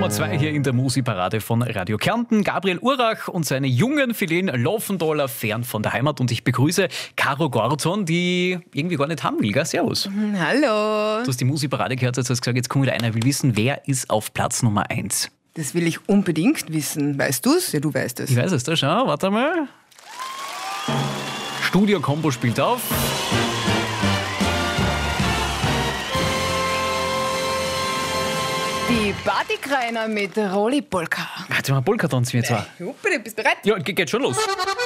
Nummer 2 hier in der Musikparade von Radio Kärnten. Gabriel Urach und seine jungen Philen Laufendaler fern von der Heimat. Und ich begrüße Caro Gordon, die irgendwie gar nicht haben will. Gell? Servus. Hallo. Du hast die Musikparade gehört, jetzt hast du gesagt, jetzt kommt wieder einer, will wissen, wer ist auf Platz Nummer 1? Das will ich unbedingt wissen. Weißt du's? Ja, du weißt es. Ich weiß es, da schau, warte mal. Studio Combo spielt auf. Die Partykreiner mit Rolli Polka. Warte mal, Polka tanzen wir jetzt. Bitte, bist du bereit? Ja, geht schon los.